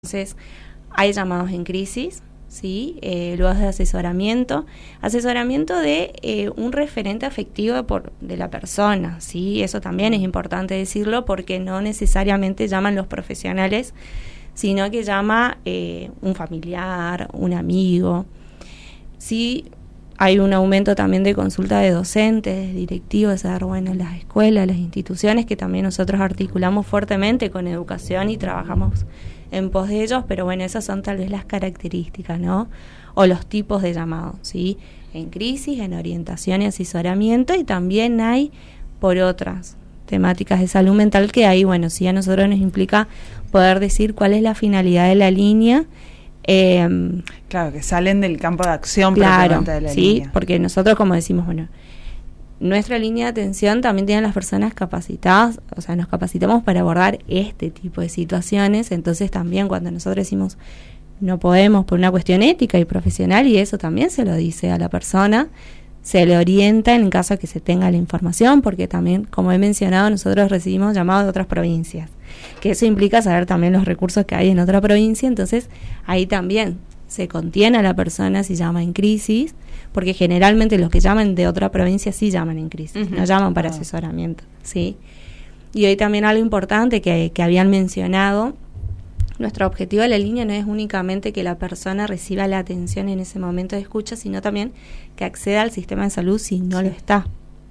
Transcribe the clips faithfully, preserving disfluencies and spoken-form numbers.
Entonces, hay llamados en crisis, ¿sí? Eh, luego de asesoramiento, asesoramiento de eh, un referente afectivo por, de la persona, ¿sí? Eso también es importante decirlo porque no necesariamente llaman los profesionales, sino que llama eh, un familiar, un amigo. Sí, hay un aumento también de consulta de docentes, directivos, a ver, bueno, las escuelas, las instituciones, que también nosotros articulamos fuertemente con educación y trabajamos en pos de ellos, pero bueno, esas son tal vez las características, ¿no? O los tipos de llamados, ¿sí? En crisis, en orientación y asesoramiento, y también hay por otras temáticas de salud mental que ahí, bueno, sí a nosotros nos implica poder decir cuál es la finalidad de la línea. Eh, claro, que salen del campo de acción claro, de la sí, línea. Porque nosotros, como decimos, bueno, nuestra línea de atención también tiene las personas capacitadas, o sea, nos capacitamos para abordar este tipo de situaciones, entonces también cuando nosotros decimos no podemos por una cuestión ética y profesional, y eso también se lo dice a la persona, se le orienta en caso de que se tenga la información, porque también, como he mencionado, nosotros recibimos llamados de otras provincias, que eso implica saber también los recursos que hay en otra provincia, entonces ahí también se contiene a la persona si llama en crisis, porque generalmente los que llaman de otra provincia sí llaman en crisis, uh-huh. no llaman para ah. asesoramiento, ¿sí? Y hoy también algo importante que, que habían mencionado, nuestro objetivo de la línea no es únicamente que la persona reciba la atención en ese momento de escucha, sino también que acceda al sistema de salud si no sí. lo está.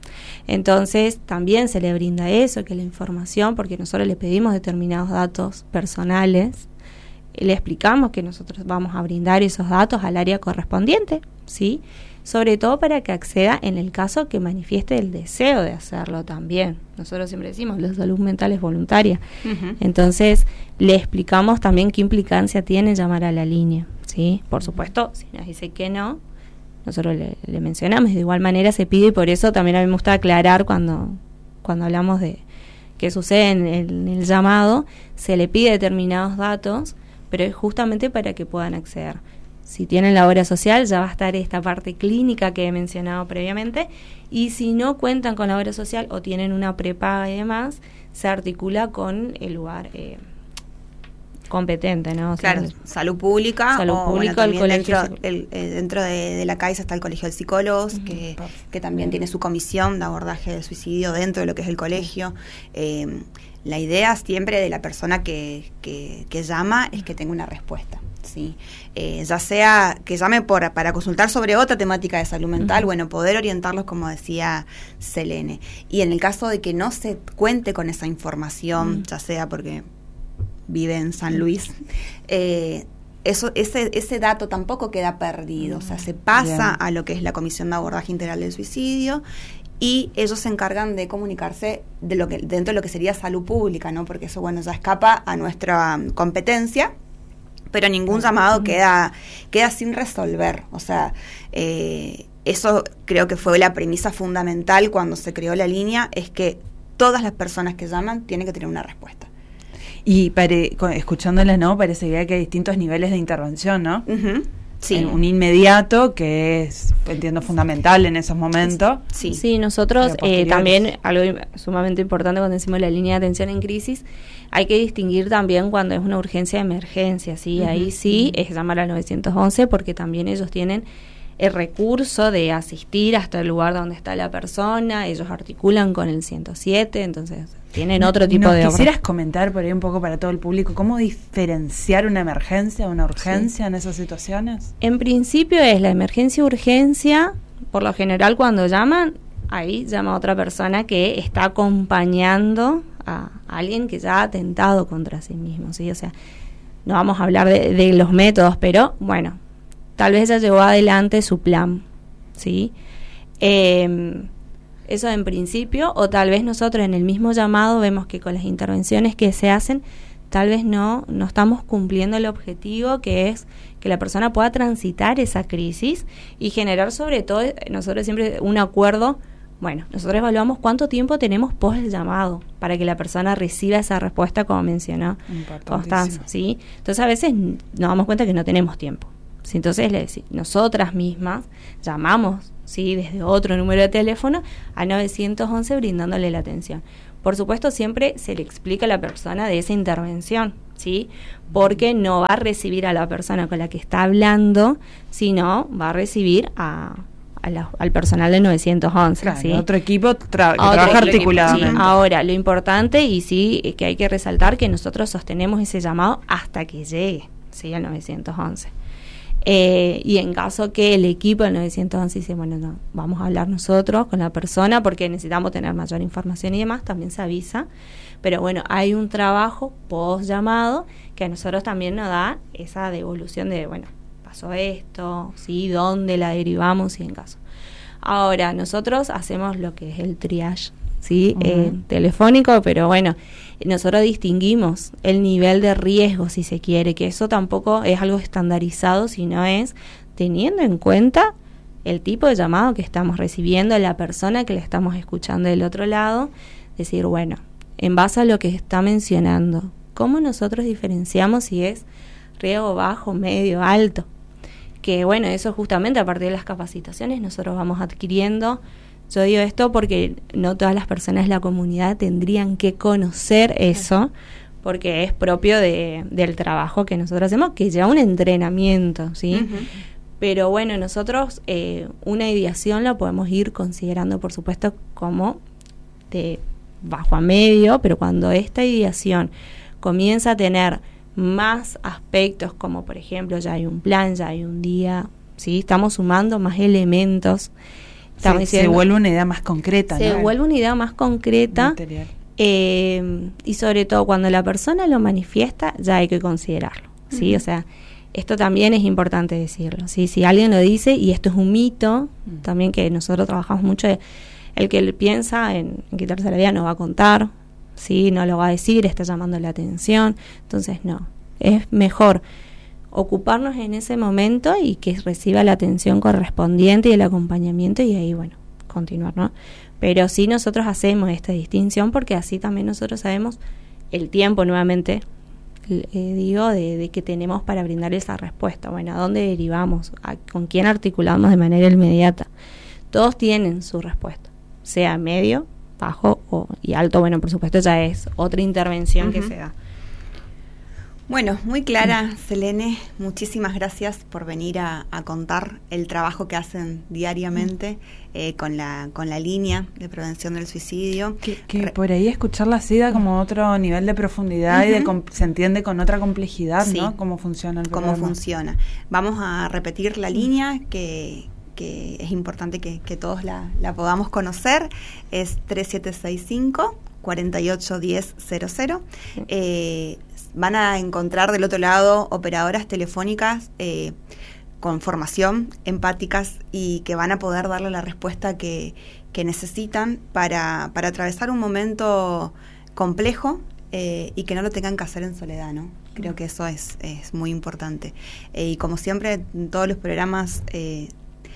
Entonces también se le brinda eso, que la información, porque nosotros le pedimos determinados datos personales, le explicamos que nosotros vamos a brindar esos datos al área correspondiente, ¿sí? Sobre todo para que acceda en el caso que manifieste el deseo de hacerlo también. Nosotros siempre decimos, la salud mental es voluntaria. Uh-huh. Entonces, le explicamos también qué implicancia tiene llamar a la línea, ¿sí? Por supuesto, si nos dice que no, nosotros le, le mencionamos, de igual manera se pide, y por eso también a mí me gusta aclarar cuando, cuando hablamos de qué sucede en el, en el llamado, se le pide determinados datos, pero es justamente para que puedan acceder. Si tienen la obra social, ya va a estar esta parte clínica que he mencionado previamente, y si no cuentan con la obra social o tienen una prepaga y demás, se articula con el lugar eh, competente, ¿no? O sea, claro, salud pública, salud o pública, bueno, el colegio dentro, el, eh, dentro de, de la CAIS está el Colegio de Psicólogos, uh-huh. que, que también tiene su comisión de abordaje del suicidio dentro de lo que es el colegio. Eh, la idea siempre de la persona que, que, que llama es que tenga una respuesta. Sí, eh, ya sea que llame por, para consultar sobre otra temática de salud mental, uh-huh. bueno, poder orientarlos, como decía Selene. Y en el caso de que no se cuente con esa información, uh-huh. ya sea porque vive en San Luis, eh, eso, ese, ese dato tampoco queda perdido, uh-huh. o sea, se pasa Bien. a lo que es la Comisión de Abordaje Integral del Suicidio, y ellos se encargan de comunicarse de lo que dentro de lo que sería salud pública, ¿no? Porque eso, bueno, ya escapa a nuestra um, competencia, pero ningún llamado queda queda sin resolver. O sea, eh, eso creo que fue la premisa fundamental cuando se creó la línea, es que todas las personas que llaman tienen que tener una respuesta. Y pare, escuchándolas, ¿no? Parecería que hay distintos niveles de intervención, ¿no? Uh-huh. Sí. Un inmediato, que es, entiendo, fundamental en esos momentos. Sí, sí, nosotros eh, también, algo sumamente importante cuando decimos la línea de atención en crisis, hay que distinguir también cuando es una urgencia de emergencia, ¿sí? Uh-huh. Ahí sí es llamar al nueve once, porque también ellos tienen el recurso de asistir hasta el lugar donde está la persona, ellos articulan con el ciento siete, entonces tienen otro tipo ¿Nos de... ¿Nos quisieras comentar por ahí un poco para todo el público cómo diferenciar una emergencia o una urgencia sí. en esas situaciones? En principio es la emergencia-urgencia, por lo general cuando llaman, ahí llama otra persona que está acompañando a alguien que ya ha atentado contra sí mismo, ¿sí? O sea, no vamos a hablar de, de los métodos, pero bueno, tal vez ya llevó adelante su plan, ¿sí? Eh, eso en principio, o tal vez nosotros en el mismo llamado vemos que con las intervenciones que se hacen, tal vez no, no estamos cumpliendo el objetivo, que es que la persona pueda transitar esa crisis y generar sobre todo, nosotros siempre un acuerdo. Bueno, nosotros evaluamos cuánto tiempo tenemos post el llamado para que la persona reciba esa respuesta, como mencionó Constanza, ¿sí? Entonces a veces nos damos cuenta que no tenemos tiempo. ¿Sí? Entonces le decimos, nosotras mismas llamamos, ¿sí? desde otro número de teléfono a nueve once brindándole la atención. Por supuesto, siempre se le explica a la persona de esa intervención, ¿sí? Porque no va a recibir a la persona con la que está hablando, sino va a recibir a, a la, al personal del nueve once. Claro, ¿sí? otro equipo tra- que Otro trabaja equipo, articuladamente. sí. Ahora, lo importante, y sí, que hay que resaltar que nosotros sostenemos ese llamado hasta que llegue, ¿sí? Al nueve once. Eh, y en caso que el equipo del nueve once dice, bueno, no, vamos a hablar nosotros con la persona porque necesitamos tener mayor información y demás, también se avisa. Pero bueno, hay un trabajo post llamado que a nosotros también nos da esa devolución de, bueno, pasó esto, ¿sí? ¿Dónde la derivamos? Y en caso. Ahora, nosotros hacemos lo que es el triage, ¿sí? Uh-huh. eh, telefónico, pero bueno, nosotros distinguimos el nivel de riesgo, si se quiere, que eso tampoco es algo estandarizado, sino es teniendo en cuenta el tipo de llamado que estamos recibiendo, la persona que le estamos escuchando del otro lado, decir, bueno, en base a lo que está mencionando, ¿cómo nosotros diferenciamos si es riesgo bajo, medio, alto? Que bueno, eso justamente a partir de las capacitaciones nosotros vamos adquiriendo. Yo digo esto porque no todas las personas de la comunidad tendrían que conocer eso, porque es propio de, del trabajo que nosotros hacemos, que lleva un entrenamiento, ¿sí? Uh-huh. Pero bueno, nosotros eh, una ideación la podemos ir considerando, por supuesto, como de bajo a medio, pero cuando esta ideación comienza a tener más aspectos, como por ejemplo, ya hay un plan, ya hay un día, ¿sí? Estamos sumando más elementos. Se, diciendo, se vuelve una idea más concreta, se ¿no? Se vuelve una idea más concreta eh, y sobre todo cuando la persona lo manifiesta ya hay que considerarlo, ¿sí? Uh-huh. O sea, esto también es importante decirlo, ¿sí? Si alguien lo dice, y esto es un mito, uh-huh. también que nosotros trabajamos mucho, el que piensa en, en quitarse la vida no va a contar, ¿sí? No lo va a decir, está llamando la atención, entonces no, es mejor ocuparnos en ese momento y que reciba la atención correspondiente y el acompañamiento y ahí, bueno, continuar, ¿no? Pero sí nosotros hacemos esta distinción porque así también nosotros sabemos el tiempo, nuevamente, eh, digo, de, de que tenemos para brindar esa respuesta. Bueno, ¿a dónde derivamos? ¿A, ¿Con quién articulamos de manera inmediata? Todos tienen su respuesta, sea medio, bajo o, y alto. Bueno, por supuesto ya es otra intervención uh-huh. que se da. Bueno, muy clara, Selene, muchísimas gracias por venir a, a contar el trabajo que hacen diariamente eh, con la con la línea de prevención del suicidio. Que, que Re- por ahí escucharla así da como otro nivel de profundidad uh-huh. y de com- se entiende con otra complejidad, sí. ¿no? Cómo funciona el programa. Cómo funciona. Vamos a repetir la línea que... que es importante que, que todos la, la podamos conocer, es tres siete seis cinco, cuatro ocho uno cero cero cero. Eh, van a encontrar del otro lado operadoras telefónicas eh, con formación, empáticas y que van a poder darle la respuesta que, que necesitan para, para atravesar un momento complejo eh, y que no lo tengan que hacer en soledad, ¿no? Creo que eso es, es muy importante. Eh, y como siempre, en todos los programas eh,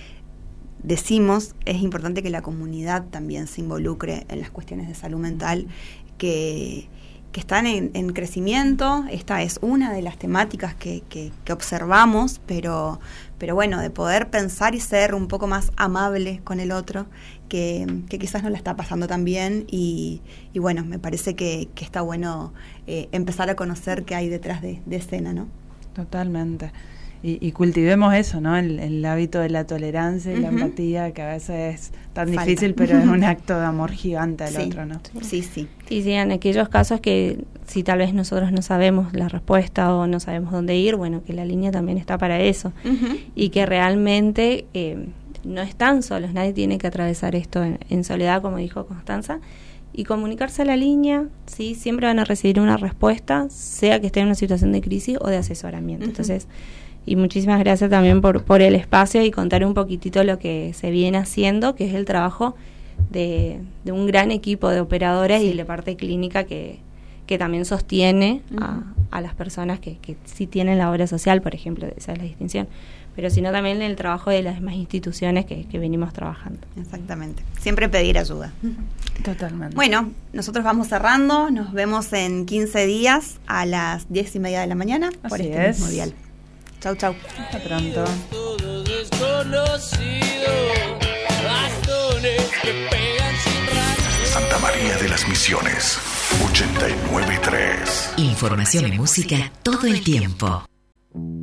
decimos, es importante que la comunidad también se involucre en las cuestiones de salud mental que, que están en, en crecimiento. Esta es una de las temáticas que, que, que observamos, pero, pero bueno, de poder pensar y ser un poco más amable con el otro, que, que quizás no la está pasando tan bien y, y bueno, me parece que, que está bueno eh, empezar a conocer qué hay detrás de, de escena, ¿no? Totalmente. Y, y cultivemos eso, ¿no? El, el hábito de la tolerancia y uh-huh. la empatía, que a veces es tan Falta. difícil, pero es un acto de amor gigante al sí. otro, ¿no? Sí, sí. Sí, sí, en aquellos casos que si tal vez nosotros no sabemos la respuesta o no sabemos dónde ir, bueno, que la línea también está para eso. Uh-huh. Y que realmente eh, no están solos, nadie tiene que atravesar esto en, en soledad, como dijo Constanza, y comunicarse a la línea, sí, siempre van a recibir una respuesta, sea que esté en una situación de crisis o de asesoramiento. Uh-huh. Entonces, y muchísimas gracias también por, por el espacio y contar un poquitito lo que se viene haciendo, que es el trabajo de, de un gran equipo de operadoras sí. y la parte clínica que, que también sostiene uh-huh. a, a las personas que, que sí tienen la obra social, por ejemplo, esa es la distinción, pero sino también el trabajo de las demás instituciones que, que venimos trabajando. Exactamente, siempre pedir ayuda. Totalmente. Bueno, nosotros vamos cerrando, nos vemos en quince días a las diez y media de la mañana Así por este es. mismo dial. Chau, chau. Hasta pronto. Todo desconocido, bastones que pegan sin rayo. Santa María de las Misiones, ochenta y nueve punto tres. Información y música todo el tiempo.